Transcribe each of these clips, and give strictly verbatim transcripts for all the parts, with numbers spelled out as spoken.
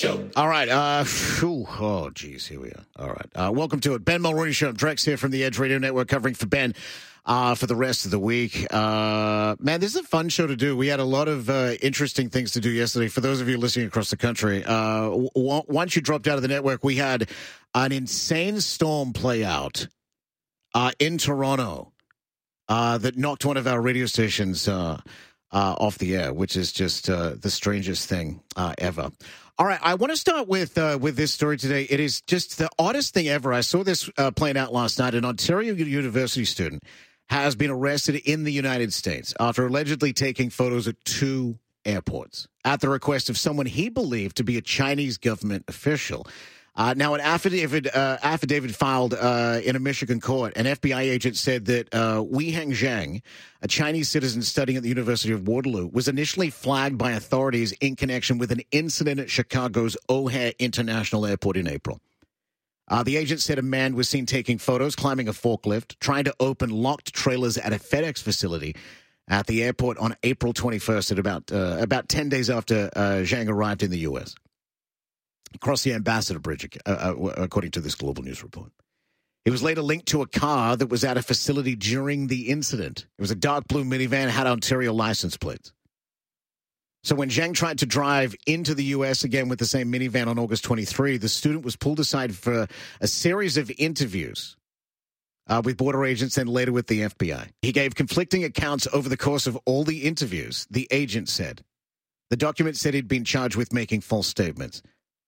Show. All right. Uh, phew, oh, geez. Here we are. All right. Uh, welcome to it. Ben Mulrooney Show. Drex here from the Edge Radio Network, covering for Ben uh, for the rest of the week. Uh, man, this is a fun show to do. We had a lot of uh, interesting things to do yesterday. For those of you listening across the country, uh, w- once you dropped out of the network, we had an insane storm play out uh, in Toronto uh, that knocked one of our radio stations uh, uh, off the air, which is just uh, the strangest thing uh, ever. All right, I want to start with uh, with this story today. It is just the oddest thing ever. I saw this uh, playing out last night. An Ontario University student has been arrested in the United States after allegedly taking photos at two airports at the request of someone he believed to be a Chinese government official. Uh, now, an affidavit, uh, affidavit filed uh, in a Michigan court, an F B I agent said that uh, Weiheng Zhang, a Chinese citizen studying at the University of Waterloo, was initially flagged by authorities in connection with an incident at Chicago's O'Hare International Airport in April. Uh, the agent said a man was seen taking photos, climbing a forklift, trying to open locked trailers at a FedEx facility at the airport on April twenty-first, at about uh, about ten days after uh, Zhang arrived in the U S Across the Ambassador Bridge, uh, uh, according to this Global News report. He was later linked to a car that was at a facility during the incident. It was a dark blue minivan, had Ontario license plates. So when Zhang tried to drive into the U S again with the same minivan on August twenty-third, the student was pulled aside for a series of interviews uh, with border agents and later with the F B I. He gave conflicting accounts over the course of all the interviews, the agent said. The document said he'd been charged with making false statements.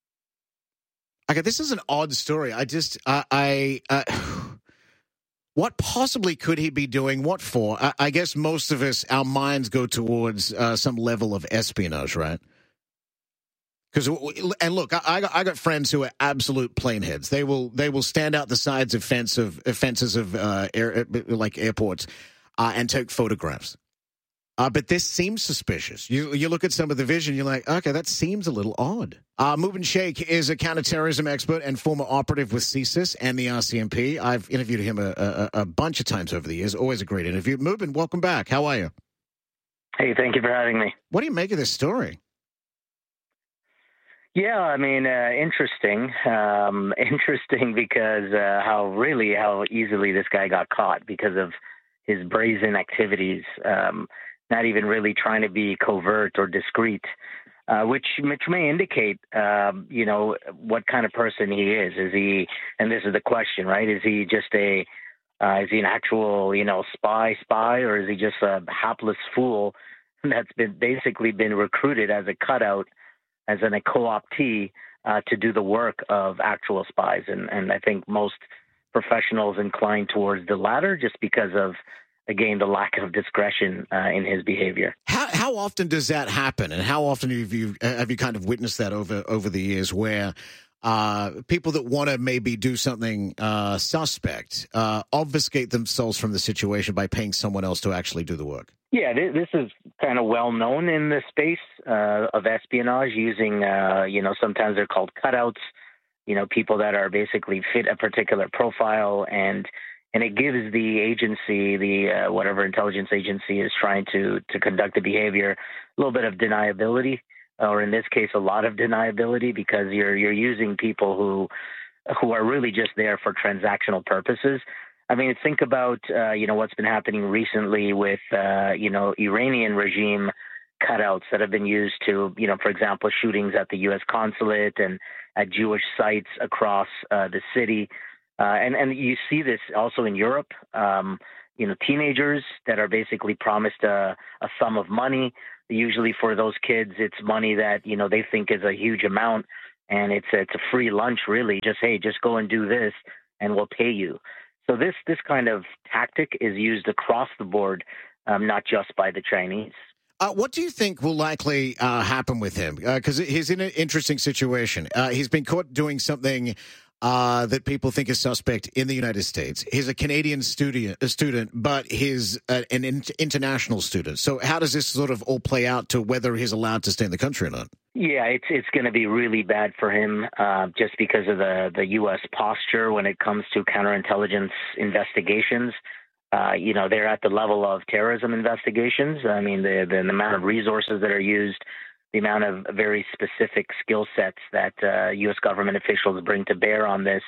Okay, this is an odd story. I just, uh, I, uh, what possibly could he be doing? What for? I, I guess most of us, our minds go towards uh, some level of espionage, right? Because, and look, I, I got friends who are absolute planeheads. They will, they will stand out the sides of fence of fences of uh, air, like airports, uh, and take photographs. Uh, but this seems suspicious. You you look at some of the vision, you're like, okay, that seems a little odd. Uh, Mubin Sheikh is a counterterrorism expert and former operative with C S I S and the R C M P. I've interviewed him a, a, a bunch of times over the years. Always a great interview. Mubin, welcome back. How are you? Hey, thank you for having me. What do you make of this story? Yeah, I mean, uh, interesting. Um, interesting because uh, how really how easily this guy got caught because of his brazen activities. Um, not even really trying to be covert or discreet, uh, which which may indicate, um, you know, what kind of person he is. Is he, and this is the question, right? Is he just a, uh, is he an actual, you know, spy spy, or is he just a hapless fool that's been basically been recruited as a cutout, as an, a co-optee uh, to do the work of actual spies? And, and I think most professionals incline towards the latter just because of, again, the lack of discretion uh, in his behavior. How how often does that happen, and how often have you have you kind of witnessed that over over the years, where uh, people that want to maybe do something uh, suspect uh, obfuscate themselves from the situation by paying someone else to actually do the work? Yeah, this is kind of well known in the space uh, of espionage, using uh, you know sometimes they're called cutouts, you know people that are basically fit a particular profile, and And it gives the agency, the uh, whatever intelligence agency is trying to to conduct the behavior, a little bit of deniability, or in this case, a lot of deniability, because you're you're using people who who are really just there for transactional purposes. I mean, think about uh, you know what's been happening recently with uh, you know Iranian regime cutouts that have been used to, you know, for example, shootings at the U S consulate and at Jewish sites across uh, the city. Uh, and, and you see this also in Europe, um, you know, teenagers that are basically promised a, a sum of money. Usually for those kids, it's money that, you know, they think is a huge amount, and it's a, it's a free lunch, really. Just, hey, just go and do this and we'll pay you. So this, this kind of tactic is used across the board, um, not just by the Chinese. Uh, what do you think will likely uh, happen with him? Because uh, he's in an interesting situation. Uh, he's been caught doing something uh, that people think is suspect in the United States. He's a Canadian student, a student, but he's uh, an in- international student. So how does this sort of all play out to whether he's allowed to stay in the country or not? Yeah, it's it's going to be really bad for him uh, just because of the, the U S posture when it comes to counterintelligence investigations. Uh, you know, they're at the level of terrorism investigations. I mean, the, the, the amount of resources that are used, the amount of very specific skill sets that uh, U S government officials bring to bear on this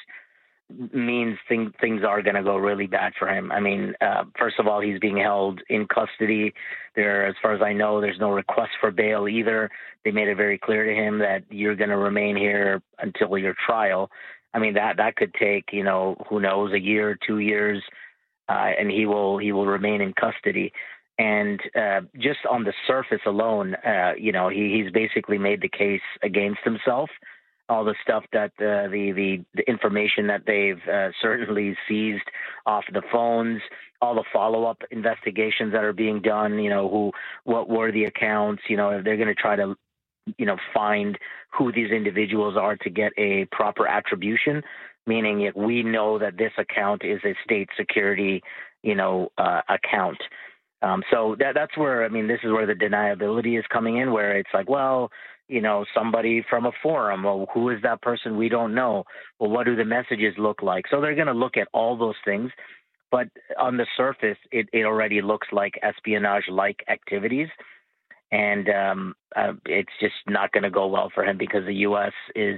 means thing, things are going to go really bad for him. I mean, uh, first of all, he's being held in custody. There, as far as I know, there's no request for bail either. They made it very clear to him that you're going to remain here until your trial. I mean, that that could take, you know, who knows, a year, two years, uh, and he will he will remain in custody. And uh, just on the surface alone, uh, you know, he, he's basically made the case against himself. All the stuff that uh, the, the the information that they've uh, certainly seized off the phones, all the follow-up investigations that are being done, you know, who, what were the accounts, you know, if they're going to try to, you know, find who these individuals are to get a proper attribution, meaning if we know that this account is a state security, you know, uh, account. Um, so that that's where, I mean, this is where the deniability is coming in, where it's like, well, you know, somebody from a forum. Well, who is that person? We don't know. Well, what do the messages look like? So they're going to look at all those things. But on the surface, it, it already looks like espionage-like activities. And um, uh, it's just not going to go well for him because the U S is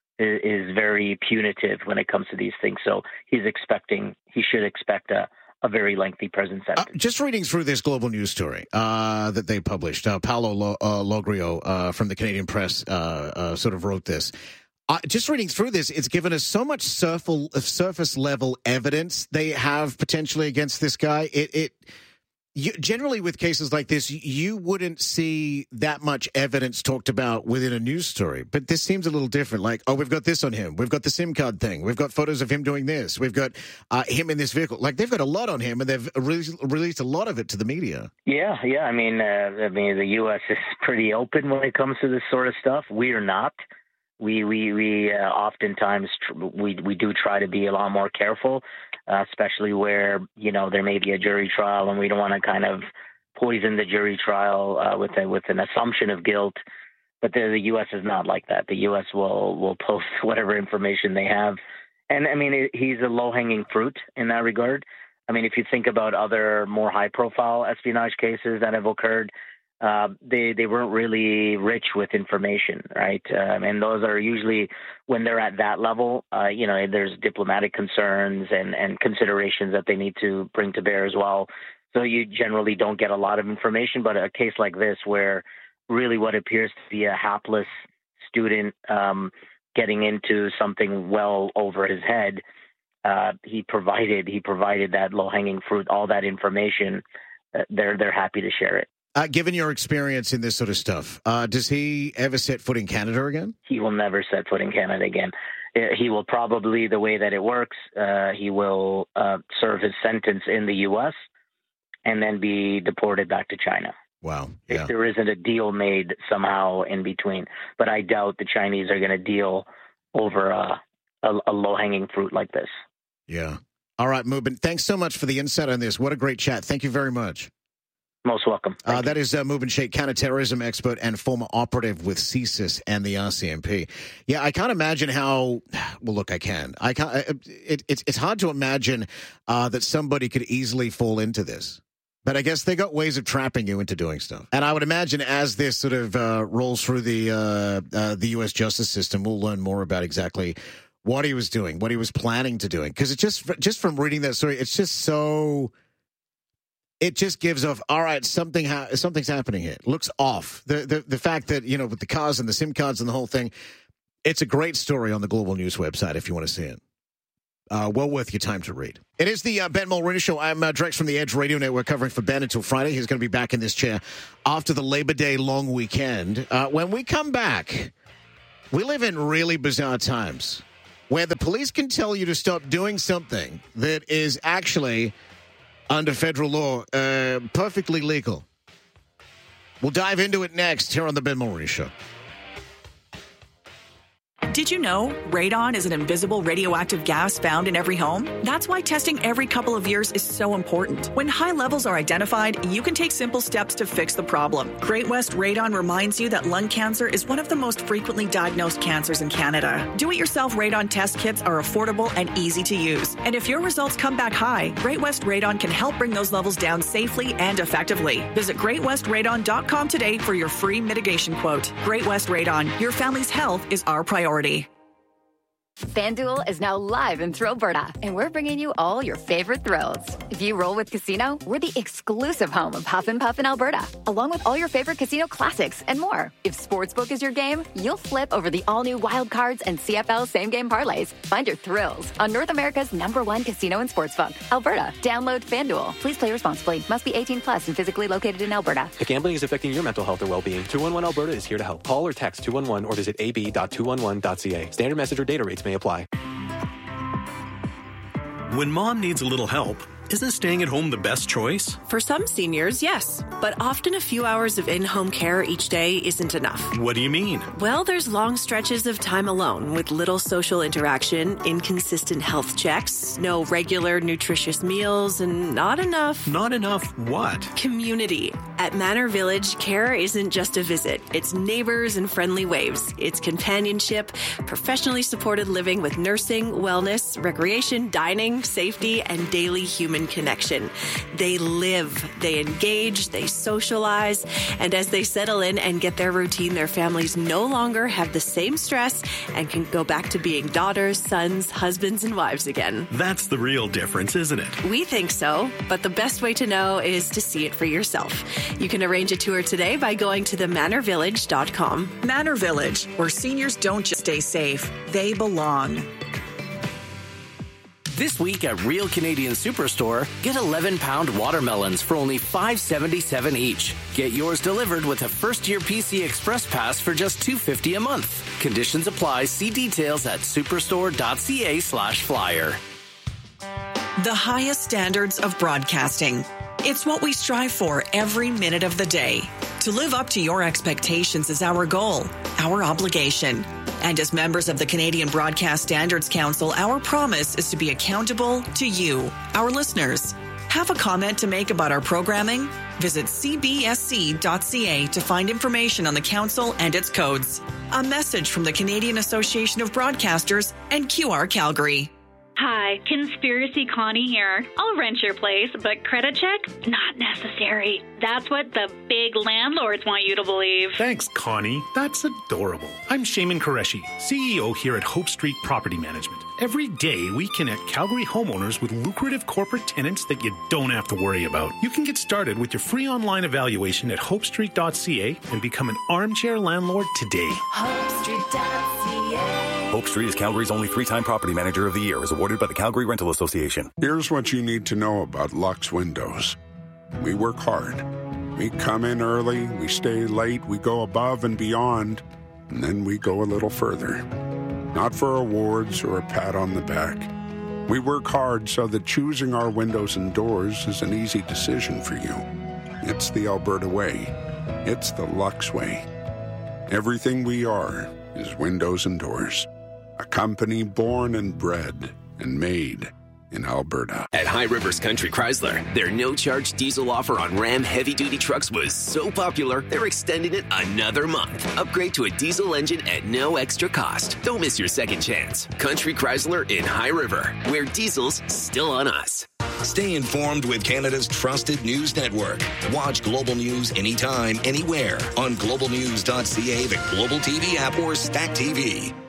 is very punitive when it comes to these things. So he's expecting, he should expect a a very lengthy prison sentence. Uh, just reading through this global news story uh, that they published, uh, Paolo Lo- uh, Logrio uh, from the Canadian Press uh, uh, sort of wrote this. Uh, just reading through this, it's given us so much surface, surface level evidence they have potentially against this guy. It, it you, generally with cases like this, you wouldn't see that much evidence talked about within a news story. But this seems a little different. Like, oh, we've got this on him. We've got the SIM card thing. We've got photos of him doing this. We've got uh, him in this vehicle. Like, they've got a lot on him, and they've re- released a lot of it to the media. Yeah, yeah. I mean, uh, I mean, the U S is pretty open when it comes to this sort of stuff. We are not. We we we uh, oftentimes tr- we we do try to be a lot more careful, uh, especially where, you know, there may be a jury trial and we don't want to kind of poison the jury trial uh, with a, with an assumption of guilt. But the, the U S is not like that. The U S will will post whatever information they have, and I mean it, he's a low hanging fruit in that regard. I mean, if you think about other more high profile espionage cases that have occurred. Uh, they they weren't really rich with information, right? Um, and those are usually when they're at that level. Uh, you know, there's diplomatic concerns and, and considerations that they need to bring to bear as well. So you generally don't get a lot of information. But a case like this, where really what appears to be a hapless student um, getting into something well over his head, uh, he provided he provided that low hanging fruit, all that information. Uh, they're they're happy to share it. Uh, given your experience in this sort of stuff, uh, does he ever set foot in Canada again? He will never set foot in Canada again. He will probably, the way that it works, uh, he will uh, serve his sentence in the U S and then be deported back to China. Wow. Yeah. If there isn't a deal made somehow in between. But I doubt the Chinese are going to deal over a, a, a low-hanging fruit like this. Yeah. All right, Mubin, thanks so much for the insight on this. What a great chat. Thank you very much. Most welcome. Uh, that is uh, Mubin Sheikh, counterterrorism expert and former operative with C S I S and the R C M P. Yeah, I can't imagine how. Well, look, I can. I can't. It, it, it's hard to imagine uh, that somebody could easily fall into this. But I guess they got ways of trapping you into doing stuff. And I would imagine as this sort of uh, rolls through the uh, uh, the U S justice system, we'll learn more about exactly what he was doing, what he was planning to doing. Because it just just from reading that story, it's just so. It just gives off, all right, something ha- something's happening here. It looks off. The, the the fact that, you know, with the cars and the SIM cards and the whole thing, it's a great story on the Global News website if you want to see it. Uh, well worth your time to read. It is the uh, Ben Mulroney Show. I'm uh, Drex from the Edge Radio Network covering for Ben until Friday. He's going to be back in this chair after the Labor Day long weekend. Uh, when we come back, we live in really bizarre times where the police can tell you to stop doing something that is actually under federal law, uh, perfectly legal. We'll dive into it next here on the Ben Mulroney Show. Did you know radon is an invisible radioactive gas found in every home? That's why testing every couple of years is so important. When high levels are identified, you can take simple steps to fix the problem. Great West Radon reminds you that lung cancer is one of the most frequently diagnosed cancers in Canada. Do-it-yourself radon test kits are affordable and easy to use. And if your results come back high, Great West Radon can help bring those levels down safely and effectively. Visit great west radon dot com today for your free mitigation quote. Great West Radon, your family's health is our priority. FanDuel is now live in Thrillberta, and we're bringing you all your favorite thrills. If you roll with Casino, we're the exclusive home of Huff and Puff in Alberta, along with all your favorite casino classics and more. If Sportsbook is your game, you'll flip over the all-new Wild Cards and C F L same-game parlays. Find your thrills on North America's number one casino and sportsbook, Alberta. Download FanDuel. Please play responsibly. Must be eighteen plus and physically located in Alberta. If gambling is affecting your mental health or well-being, two one one Alberta is here to help. Call or text two one one or visit a b dot two one one dot c a. Standard message or data rates may apply. When mom needs a little help, isn't staying at home the best choice? For some seniors, yes. But often a few hours of in-home care each day isn't enough. What do you mean? Well, there's long stretches of time alone with little social interaction, inconsistent health checks, no regular nutritious meals, and not enough... Not enough what? Community. At Manor Village, care isn't just a visit. It's neighbors and friendly waves. It's companionship, professionally supported living with nursing, wellness, recreation, dining, safety, and daily human connection. They live, they engage, they socialize, and as they settle in and get their routine, their families no longer have the same stress and can go back to being daughters, sons, husbands, and wives again. That's the real difference, isn't it? We think so, but the best way to know is to see it for yourself. You can arrange a tour today by going to the manor village dot com. Manor Village, where seniors don't just stay safe, they belong. This week at Real Canadian Superstore, get eleven pound watermelons for only five seventy-seven each. Get yours delivered with a first-year P C Express Pass for just two fifty a month. Conditions apply. See details at superstore.ca slash flyer. The highest standards of broadcasting. It's what we strive for every minute of the day. To live up to your expectations is our goal, our obligation. And as members of the Canadian Broadcast Standards Council, our promise is to be accountable to you, our listeners. Have a comment to make about our programming? Visit c b s c dot c a to find information on the council and its codes. A message from the Canadian Association of Broadcasters and Q R Calgary. Hi, Conspiracy Connie here. I'll rent your place, but credit check? Not necessary. That's what the big landlords want you to believe. Thanks, Connie. That's adorable. I'm Shaman Qureshi, C E O here at Hope Street Property Management. Every day, we connect Calgary homeowners with lucrative corporate tenants that you don't have to worry about. You can get started with your free online evaluation at hope street dot c a and become an armchair landlord today. hope street dot c a Hope Street is Calgary's only three-time Property Manager of the Year, is awarded by the Calgary Rental Association. Here's what you need to know about Lux Windows. We work hard. We come in early, we stay late, we go above and beyond, and then we go a little further. Not for awards or a pat on the back. We work hard so that choosing our windows and doors is an easy decision for you. It's the Alberta way. It's the Lux way. Everything we are is windows and doors. A company born and bred and made in Alberta. At High Rivers Country Chrysler, their no-charge diesel offer on Ram heavy-duty trucks was so popular, they're extending it another month. Upgrade to a diesel engine at no extra cost. Don't miss your second chance. Country Chrysler in High River, where diesel's still on us. Stay informed with Canada's trusted news network. Watch Global News anytime, anywhere on global news dot c a, the Global T V app, or Stack T V.